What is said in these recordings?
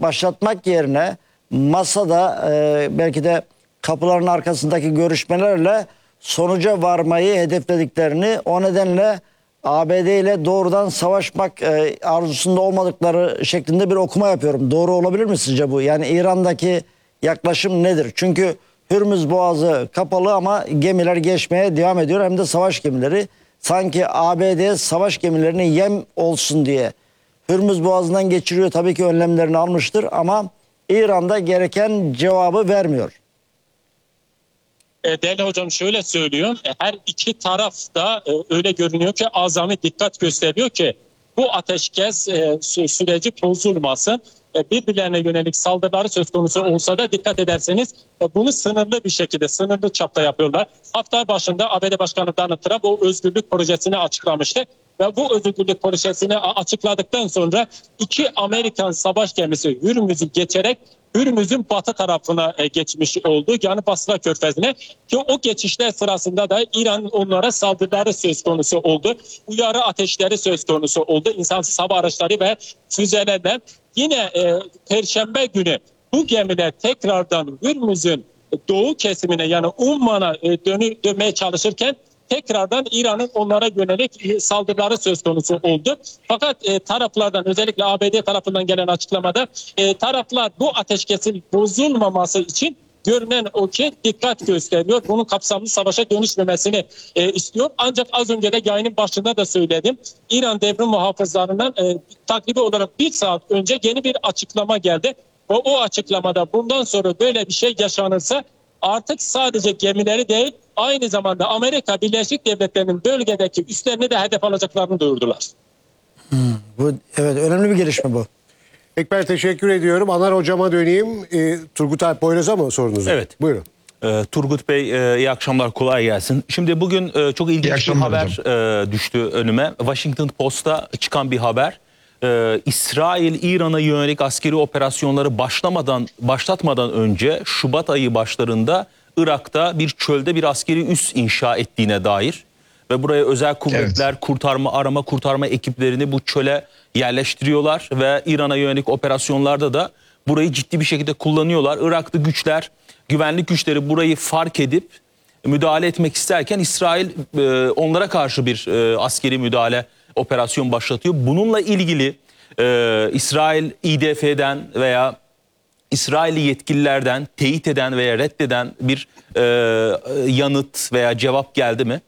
başlatmak yerine masada belki de kapıların arkasındaki görüşmelerle sonuca varmayı hedeflediklerini, o nedenle ABD ile doğrudan savaşmak arzusunda olmadıkları şeklinde bir okuma yapıyorum. Doğru olabilir mi sizce bu? Yani İran'daki yaklaşım nedir? Çünkü Hürmüz Boğazı kapalı ama gemiler geçmeye devam ediyor. Hem de savaş gemileri. Sanki ABD savaş gemilerine yem olsun diye Hürmüz Boğazı'ndan geçiriyor. Tabii ki önlemlerini almıştır ama İran'da gereken cevabı vermiyor. Değerli hocam şöyle söylüyorum. Her iki taraf da öyle görünüyor ki azami dikkat gösteriyor ki bu ateşkes süreci bozulmasın. Birbirlerine yönelik saldırıları söz konusu olsa da dikkat ederseniz bunu sınırlı bir şekilde, sınırlı çapta yapıyorlar. Hafta başında ABD Başkanı Donald Trump o özgürlük projesini açıklamıştı. Ve bu özgürlük projesini açıkladıktan sonra iki Amerikan savaş gemisi Hürmüz'ü geçerek Hürmüz'ün batı tarafına geçmiş oldu. Yani Basra Körfezi'ne ki o geçişler sırasında da İran'ın onlara saldırıları söz konusu oldu. Uyarı ateşleri söz konusu oldu. İnsansız hava araçları ve füzelerle. Yine Perşembe günü bu gemiler tekrardan Hürmüz'ün doğu kesimine yani Umman'a dönmeye çalışırken tekrardan İran'ın onlara yönelik saldırıları söz konusu oldu. Fakat taraflardan özellikle ABD tarafından gelen açıklamada taraflar bu ateşkesin bozulmaması için görünen o ki dikkat gösteriyor. Bunun kapsamlı savaşa dönüşmemesini istiyor. Ancak az önce de yayının başında da söyledim. İran devrim muhafızlarından takribi olarak 1 saat önce yeni bir açıklama geldi. O açıklamada bundan sonra böyle bir şey yaşanırsa artık sadece gemileri değil aynı zamanda Amerika Birleşik Devletleri'nin bölgedeki üslerini de hedef alacaklarını duyurdular. Bu, evet, önemli bir gelişme bu. Ekber teşekkür ediyorum. Anar hocama döneyim. Turgut Alp Poyraz'a mı sorunuz? Evet. Buyurun. Turgut Bey iyi akşamlar, kolay gelsin. Şimdi bugün çok ilginç bir haber düştü önüme. Washington Post'ta çıkan bir haber. İsrail İran'a yönelik askeri operasyonları başlatmadan önce Şubat ayı başlarında Irak'ta bir çölde bir askeri üs inşa ettiğine dair ve buraya özel kuvvetler, arama kurtarma ekiplerini bu çöle yerleştiriyorlar ve İran'a yönelik operasyonlarda da burayı ciddi bir şekilde kullanıyorlar. Iraklı güçler, güvenlik güçleri burayı fark edip müdahale etmek isterken İsrail onlara karşı bir askeri müdahale operasyon başlatıyor. Bununla ilgili İsrail İDF'den veya İsrailli yetkililerden teyit eden veya reddeden bir yanıt veya cevap geldi mi?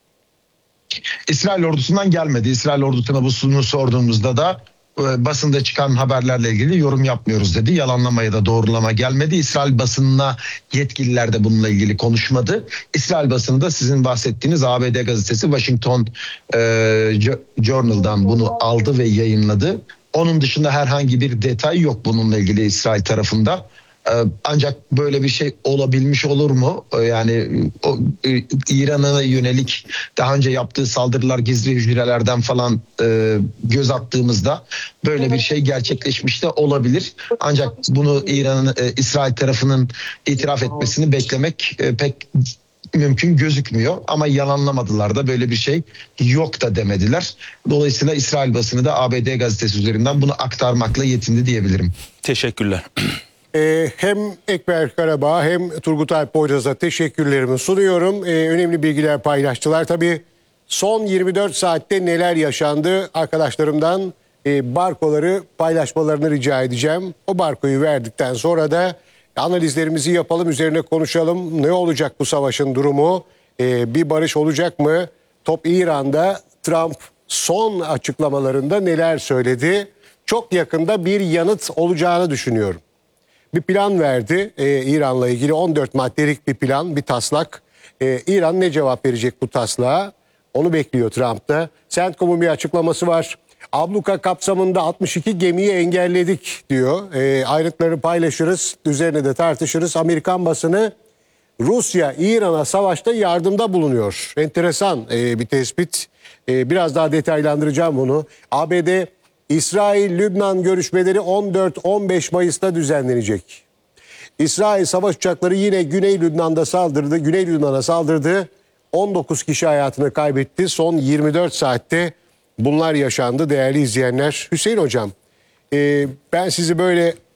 İsrail ordusundan gelmedi. İsrail ordusuna bunu sorduğumuzda da basında çıkan haberlerle ilgili yorum yapmıyoruz dedi. Yalanlama ya da doğrulama gelmedi. İsrail basınına yetkililer de bununla ilgili konuşmadı. İsrail basını sizin bahsettiğiniz ABD gazetesi Washington Journal'dan bunu aldı ve yayınladı. Onun dışında herhangi bir detay yok bununla ilgili İsrail tarafında. Ancak böyle bir şey olabilmiş olur mu? Yani İran'a yönelik daha önce yaptığı saldırılar gizli hücrelerden falan göz attığımızda böyle bir şey gerçekleşmiş de olabilir. Ancak bunu İsrail tarafının itiraf etmesini beklemek pek mümkün gözükmüyor ama yalanlamadılar da böyle bir şey yok da demediler. Dolayısıyla İsrail basını da ABD gazetesi üzerinden bunu aktarmakla yetindi diyebilirim. Teşekkürler. Hem Ekber Karabağ hem Turgut Alp Poyraz'a teşekkürlerimi sunuyorum. Önemli bilgiler paylaştılar. Tabii son 24 saatte neler yaşandı arkadaşlarımdan barkoları paylaşmalarını rica edeceğim. O barkoyu verdikten sonra da analizlerimizi yapalım, üzerine konuşalım. Ne olacak bu savaşın durumu? Bir barış olacak mı? Top İran'da. Trump son açıklamalarında neler söyledi? Çok yakında bir yanıt olacağını düşünüyorum. Bir plan verdi İran'la ilgili 14 maddelik bir plan, bir taslak. İran ne cevap verecek bu taslağa? Onu bekliyor Trump'ta. CENTCOM'un bir açıklaması var. Abluka kapsamında 62 gemiyi engelledik diyor. Ayrıntıları paylaşırız, üzerine de tartışırız. Amerikan basını Rusya İran'a savaşta yardımda bulunuyor. Enteresan bir tespit. Biraz daha detaylandıracağım bunu. ABD İsrail-Lübnan görüşmeleri 14-15 Mayıs'ta düzenlenecek. İsrail savaş uçakları yine Güney Lübnan'a saldırdı. 19 kişi hayatını kaybetti. Son 24 saatte bunlar yaşandı değerli izleyenler. Hüseyin Hocam, ben sizi böyle